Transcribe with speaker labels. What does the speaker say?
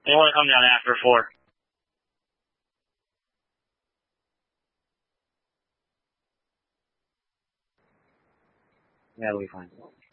Speaker 1: They want to come down after 4. That'll be fine.